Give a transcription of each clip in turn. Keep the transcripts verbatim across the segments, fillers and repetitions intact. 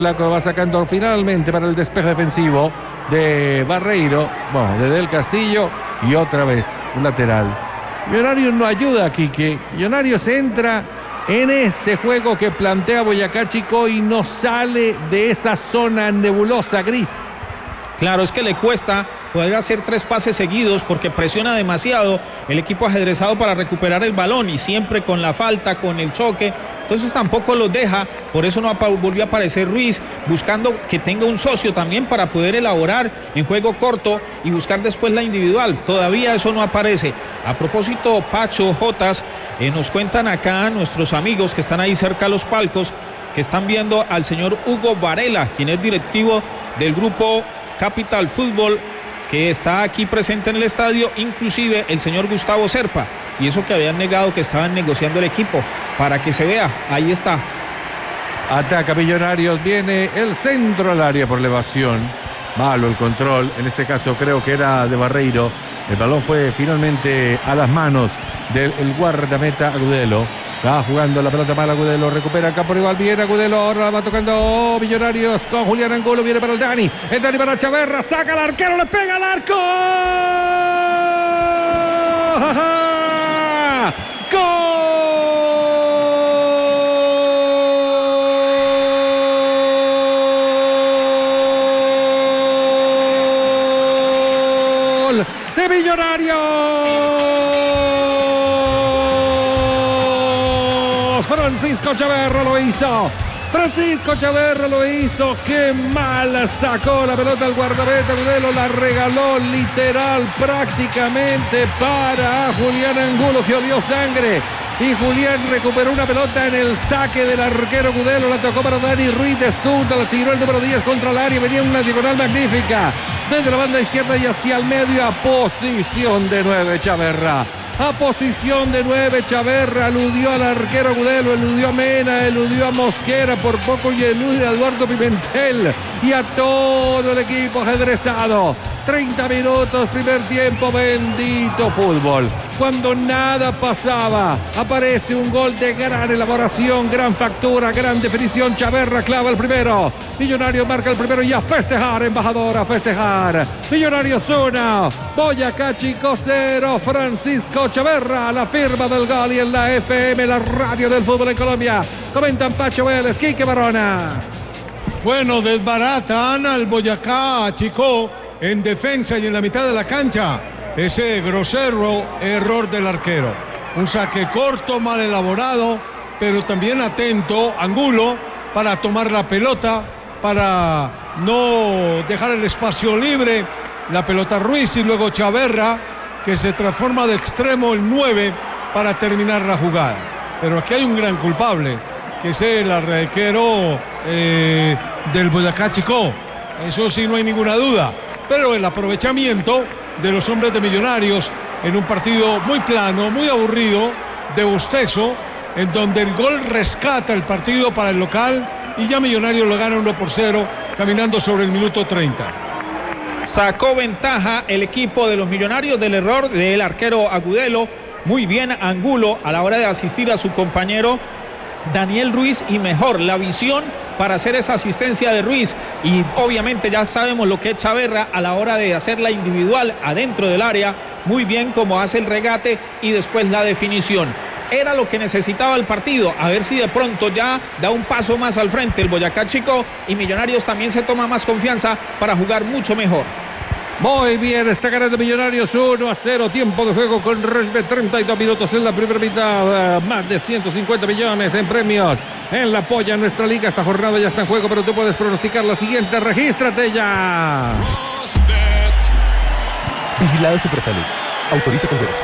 Flaco va sacando finalmente para el despeje defensivo de Barreiro, bueno, de Del Castillo y otra vez un lateral. Millonarios no ayuda a Quique. Millonarios entra en ese juego que plantea Boyacá Chicó y no sale de esa zona nebulosa gris. Claro, es que le cuesta poder hacer tres pases seguidos porque presiona demasiado el equipo ajedrezado para recuperar el balón y siempre con la falta, con el choque, entonces tampoco los deja, por eso no volvió a aparecer Ruiz, buscando que tenga un socio también para poder elaborar en juego corto y buscar después la individual, todavía eso no aparece. A propósito, Pacho, Jotas, eh, nos cuentan acá nuestros amigos que están ahí cerca a los palcos, que están viendo al señor Hugo Varela, quien es directivo del grupo Capital Fútbol, que está aquí presente en el estadio, inclusive el señor Gustavo Serpa, y eso que habían negado que estaban negociando el equipo, para que se vea, ahí está. Ataca Millonarios, viene el centro al área por elevación, malo el control, en este caso creo que era de Barreiro, el balón fue finalmente a las manos del el guardameta Agudelo. Va jugando la pelota mal Agudelo, recupera acá por igual, bien Agudelo, ahora va tocando oh, Millonarios con Julián Angulo, viene para el Dani, el Dani para Chaverra, saca al arquero, le pega al arco. ¡Gol de Millonarios! Francisco Chaverra lo hizo. Francisco Chaverra lo hizo. Qué mal sacó la pelota al guardameta Agudelo. La regaló literal prácticamente para Julián Angulo, que olió sangre. Y Julián recuperó una pelota en el saque del arquero Agudelo. La tocó para Dani Ruiz de zurda. La tiró el número diez contra el área. Venía una diagonal magnífica desde la banda izquierda y hacia el medio a posición de nueve Chaverra. A posición de nueve Chaverra, eludió al arquero Agudelo, eludió a Mena, eludió a Mosquera por poco y elude a Eduardo Pimentel y a todo el equipo ajedrezado. treinta minutos, primer tiempo, bendito fútbol. Cuando nada pasaba, aparece un gol de gran elaboración, gran factura, gran definición. Chaverra clava el primero. Millonarios marca el primero y a festejar, embajador, a festejar. Millonarios uno, Boyacá Chicó cero. Francisco Chaverra, la firma del gol y en la F M, la radio del fútbol en Colombia. Comentan Pacho Vélez, Quique Barona. Bueno, desbaratan al Boyacá Chicó en defensa y en la mitad de la cancha. Ese grosero error del arquero. Un saque corto, mal elaborado, pero también atento Angulo para tomar la pelota, para no dejar el espacio libre. La pelota Ruiz y luego Chaverra, que se transforma de extremo en nueve para terminar la jugada. Pero aquí hay un gran culpable, que es el arquero eh, del Boyacá Chicó. Eso sí, no hay ninguna duda. Pero el aprovechamiento de los hombres de Millonarios en un partido muy plano, muy aburrido, de bostezo, en donde el gol rescata el partido para el local y ya Millonarios lo gana uno por cero, caminando sobre el minuto treinta. Sacó ventaja el equipo de los Millonarios del error del arquero Agudelo. Muy bien Angulo a la hora de asistir a su compañero Daniel Ruiz, y mejor la visión para hacer esa asistencia de Ruiz, y obviamente ya sabemos lo que es Chaverra a la hora de hacer la individual adentro del área, muy bien como hace el regate y después la definición. Era lo que necesitaba el partido, a ver si de pronto ya da un paso más al frente el Boyacá Chicó y Millonarios también se toma más confianza para jugar mucho mejor. Muy bien, está ganando Millonarios uno a cero, tiempo de juego con treinta y dos minutos en la primera mitad, uh, más de ciento cincuenta millones en premios en la polla. Nuestra liga, esta jornada ya está en juego, pero tú puedes pronosticar la siguiente, regístrate ya. Vigilado Supersalud, autoriza con juegos.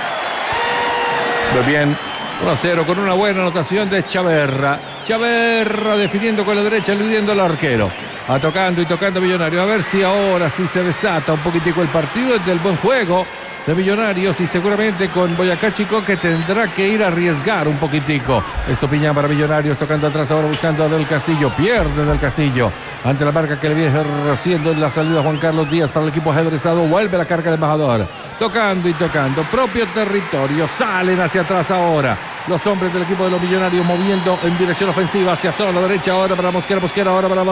Muy bien, uno a cero con una buena anotación de Chaverra. Chaverra definiendo con la derecha, eludiendo al arquero. A tocando y tocando Millonarios. A ver si ahora sí se desata un poquitico el partido del buen juego de Millonarios y seguramente con Boyacá Chicó, que tendrá que ir a arriesgar un poquitico. Esto piña para Millonarios, tocando atrás ahora buscando a Del Castillo. Pierde Del Castillo ante la marca que le viene haciendo en la salida Juan Carlos Díaz para el equipo ajedrezado. Vuelve la carga de embajador. Tocando y tocando. Propio territorio. Salen hacia atrás ahora. los hombres del equipo de los Millonarios moviendo en dirección ofensiva hacia zona derecha, ahora para Mosquera, Mosquera, ahora para